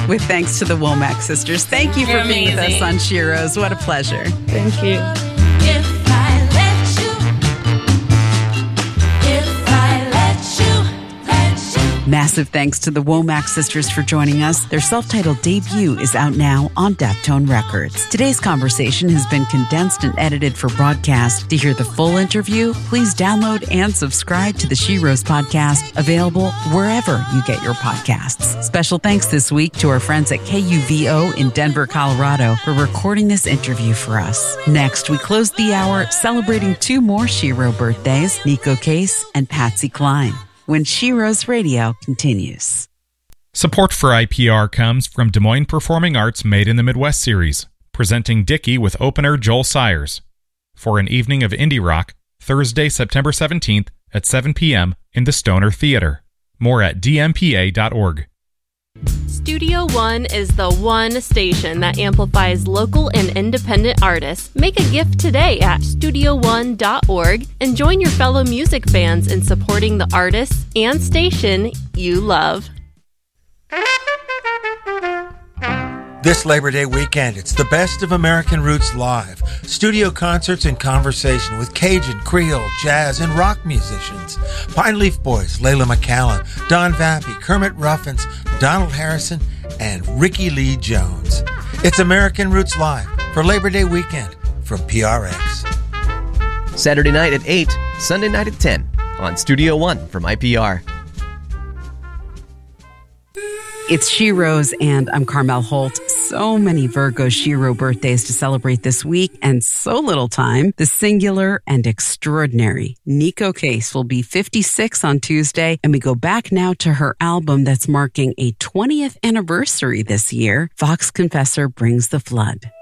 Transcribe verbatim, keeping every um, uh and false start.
with thanks to the Womack sisters. Thank you for You're being with amazing. us on Sheroes. What a pleasure. Thank you. If I let you, if I let you, let you. Massive thanks to the Womack sisters for joining us. Their self-titled debut is out now on Deftone Records. Today's conversation has been condensed and edited for broadcast. To hear the full interview, please download and subscribe to the Sheroes podcast, available wherever you get your podcasts. Special thanks this week to our friends at K U V O in Denver, Colorado, for recording this interview for us. Next, we close the hour celebrating two more Shero birthdays, Nico Case and Patsy Cline, when Sheroes Radio continues. Support for I P R comes from Des Moines Performing Arts Made in the Midwest series, presenting Dickie with opener Joel Sayers for an evening of indie rock, Thursday, September seventeenth at seven p.m. in the Stoner Theater. More at d m p a dot org. Studio One is the one station that amplifies local and independent artists. Make a gift today at studio one dot org and join your fellow music fans in supporting the artists and station you love. This Labor Day weekend, it's the best of American Roots Live. Studio concerts and conversation with Cajun, Creole, jazz, and rock musicians. Pine Leaf Boys, Layla McCallan, Don Vappy, Kermit Ruffins, Donald Harrison, and Ricky Lee Jones. It's American Roots Live for Labor Day weekend from P R X. Saturday night at eight, Sunday night at ten on Studio One from I P R. It's Sheroes, and I'm Carmel Holt. So many Virgo Shero birthdays to celebrate this week, and so little time. The singular and extraordinary Nico Case will be fifty-six on Tuesday, and we go back now to her album that's marking a twentieth anniversary this year, Vox Confessor Brings the Flood.